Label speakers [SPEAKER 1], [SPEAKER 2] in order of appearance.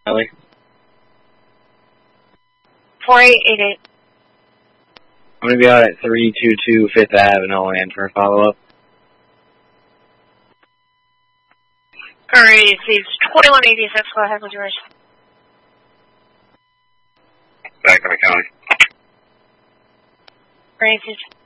[SPEAKER 1] Ellie?
[SPEAKER 2] 4888.
[SPEAKER 1] I'm going to be out at 322 5th Ave in Oland for a follow-up.
[SPEAKER 2] Alright, it's 2186. Go ahead with yours.
[SPEAKER 3] Back to the county.
[SPEAKER 2] Alright,